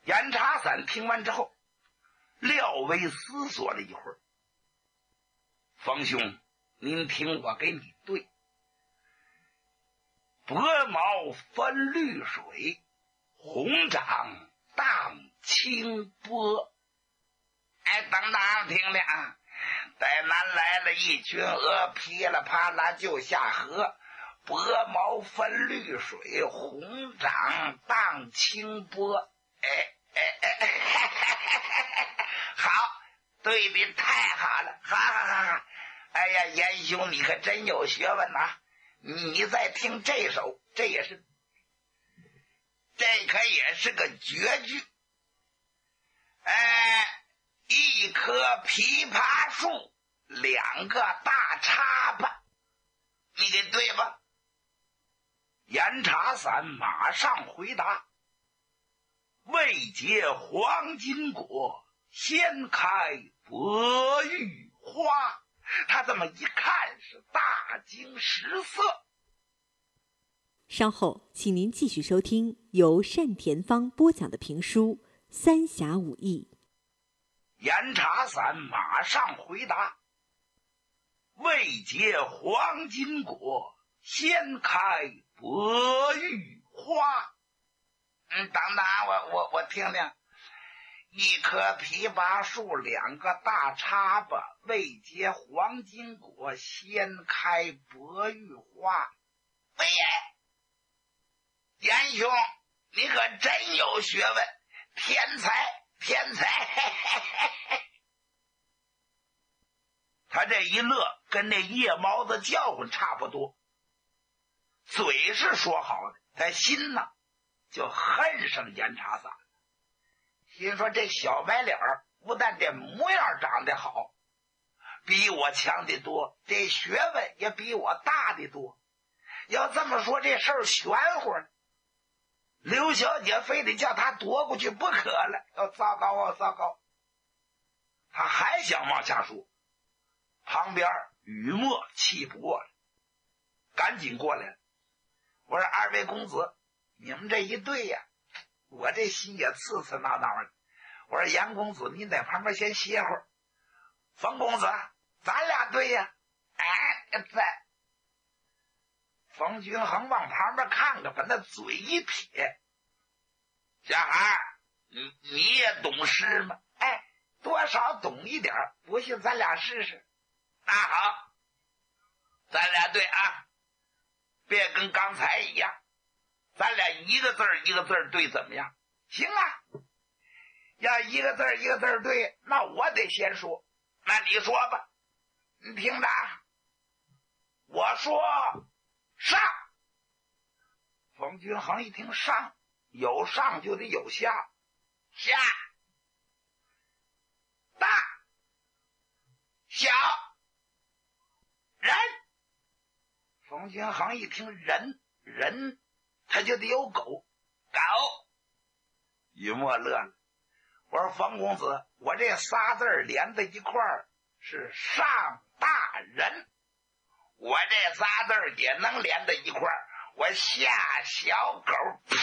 严查散听完之后，略微思索了一会儿。冯兄，您听我给你对，薄毛分绿水，红掌荡清波。哎，等等，听听啊！在南来了一群鹅，噼里啪啦就下河。薄毛分绿水，红掌荡清波。好，对比太好了，好。哎呀，严兄，你可真有学问呐！你再听这首，这可也是个绝句。一棵枇杷树，两个大叉巴，你给对吧？严查散马上回答：未结黄金果，先开薄玉花。他这么一看是大惊失色。 稍后请您继续收听由单田芳播讲的评书《三侠五义》。 严查散马上回答：未结黄金果，先开薄玉花。等等，我听听。一棵枇杷树，两个大叉巴，未结黄金果，先开薄玉花。喂耶，严兄，你可真有学问，天才！他这一乐，跟那夜猫子叫唤差不多。嘴是说好的，在心呢就恨上严查散。心说这小白脸儿不但这模样长得好，比我强得多，这学问也比我大得多。要这么说，这事儿玄乎呢。刘小姐非得叫他夺过去不可了，要糟糕啊，糟糕！他还想往下说，旁边雨墨气不过了，赶紧过来了。我说二位公子，你们这一对呀，我这心也刺刺挠挠的。我说严公子，您在旁边先歇会儿。冯公子，咱俩对呀。在。冯君衡往旁边看着，把那嘴一撇：小孩，你也懂诗吗？多少懂一点，不信咱俩试试。那好，咱俩对啊，别跟刚才一样，咱俩一个字一个字对，怎么样？行啊。要一个字一个字对，那我得先说。那你说吧，你听着，我说上。冯君衡一听上，有上就得有下。下，大，小，人。冯君衡一听人，他就得有狗。狗。雨墨乐了。我说冯公子，我这仨字连在一块儿是上大人，我这仨字也能连在一块儿，我下小狗。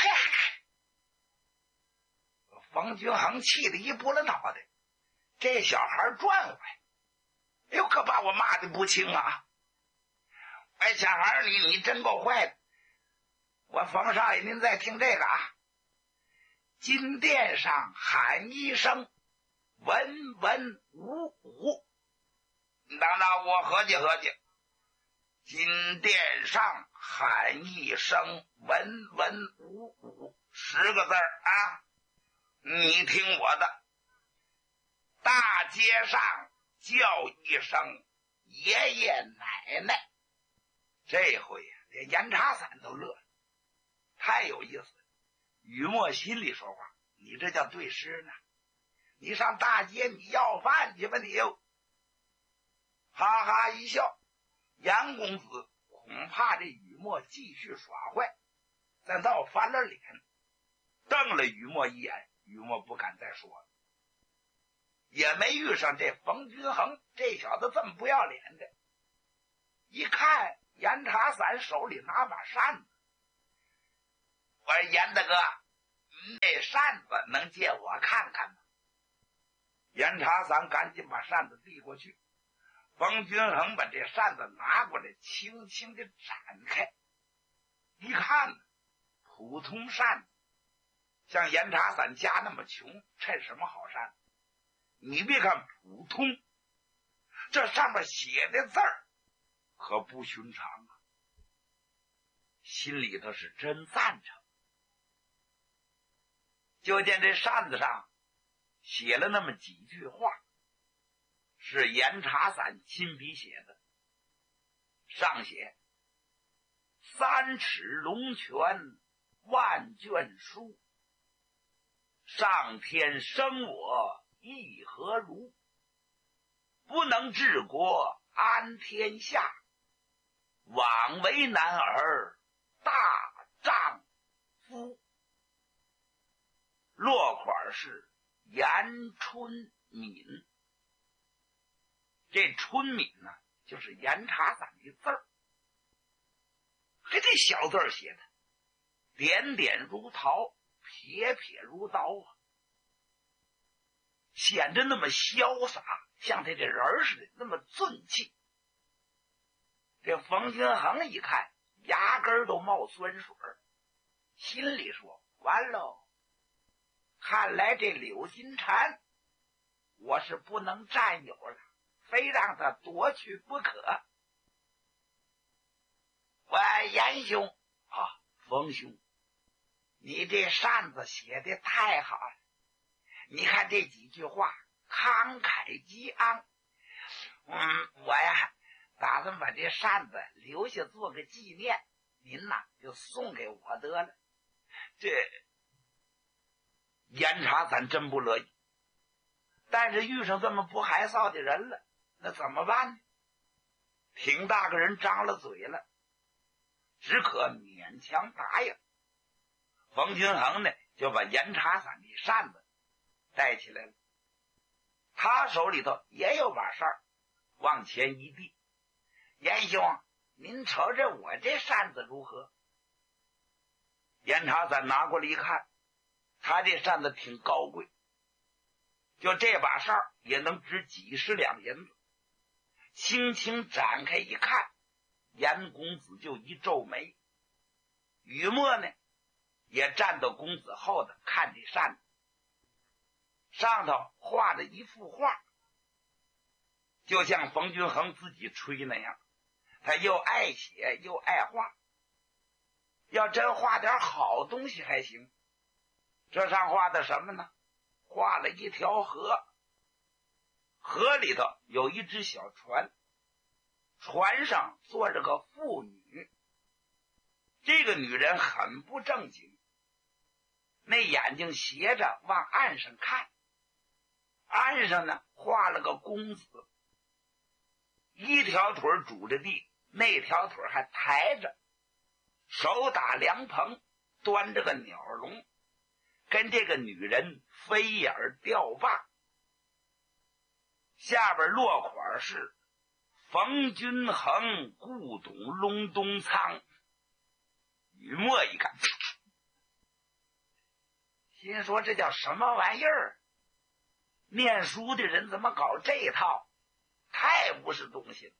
冯君衡气得一拨了脑袋，这小孩转回，哎呦，可把我骂得不轻啊！小孩你真够坏的。我冯少爷，您再听这个啊。金殿上喊一声，文文武武。等等，我合计合计。金殿上喊一声，文文武武，10个字啊！你听我的。大街上叫一声爷爷奶奶。这回连严查散都乐了，太有意思了。雨墨心里说话，你这叫对诗呢？你上大街你要饭去吧你又。哈哈一笑。杨公子恐怕这雨墨继续耍坏，再闹翻了脸，瞪了雨墨一眼。雨墨不敢再说了，也没遇上这冯君衡这小子这么不要脸的。一看严查散手里拿把扇子，我说严大哥，你这扇子能借我看看吗？严查伞赶紧把扇子递过去，冯君衡把这扇子拿过来，轻轻地展开，一看，普通扇子，像严查伞家那么穷，趁什么好扇子？你别看普通，这上面写的字儿可不寻常啊！心里头是真赞成。就见这扇子上写了那么几句话，是严查伞亲笔写的。上写：3尺龙泉万卷书，上天生我亦何如？不能治国安天下，枉为男儿大丈夫。落款是严春敏，这春敏呢，就是严查伞的字儿。这小字儿写的点点如桃，撇撇如刀啊，显着那么潇洒，像他这人似的那么俊气。这冯君衡一看，牙根都冒酸水，心里说：完喽，看来这柳金蝉我是不能占有了，非让他夺去不可。我严兄啊，冯兄，你这扇子写的太好了，你看这几句话慷慨激昂。我呀打算把这扇子留下做个纪念，您呐就送给我得了。这严查伞真不乐意，但是遇上这么不害臊的人了，那怎么办呢？挺大个人张了嘴了，只可勉强答应。冯君衡呢就把严查伞的扇子带起来了，他手里头也有把扇儿，往前一递：严兄，您瞅瞅我这扇子如何？严查伞拿过来一看，他这扇子挺高贵，就这把扇儿也能值几十两银子。轻轻展开一看，严公子就一皱眉。雨墨呢也站到公子后头看这扇子，上头画了一幅画，就像冯君衡自己吹那样，他又爱写又爱画。要真画点好东西还行，这上画的什么呢？画了一条河，河里头有一只小船，船上坐着个妇女。这个女人很不正经，那眼睛斜着往岸上看，岸上呢画了个公子，一条腿拄着地，那条腿还抬着，手打凉棚，端着个鸟笼，跟这个女人飞眼吊罢。下边落款是冯君衡故董隆冬仓。雨墨一看，心说这叫什么玩意儿？念书的人怎么搞这套？太不是东西了。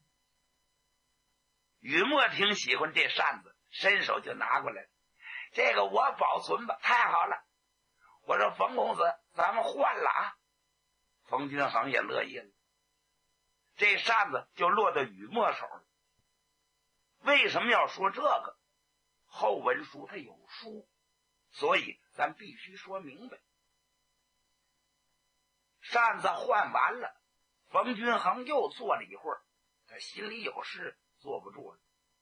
雨墨挺喜欢这扇子，伸手就拿过来，这个我保存吧。太好了，我说冯公子，咱们换了啊。冯君衡也乐意了，这扇子就落到雨墨手了。为什么要说这个？后文书它有书，所以咱必须说明白。扇子换完了，冯君衡又坐了一会儿，他心里有事坐不住了。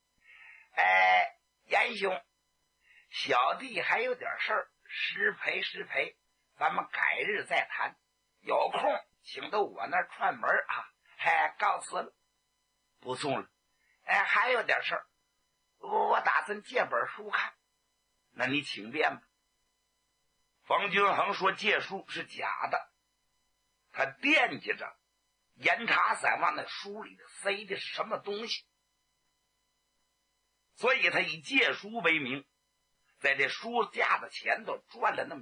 严兄，小弟还有点事儿，失陪，咱们改日再谈，有空请到我那儿串门啊。告辞了，不送了。还有点事儿，我打算借本书看。那你请便吧。冯君衡说借书是假的，他惦记着严查伞往那书里塞的是什么东西，所以他以借书为名，在这书架子前头转了那么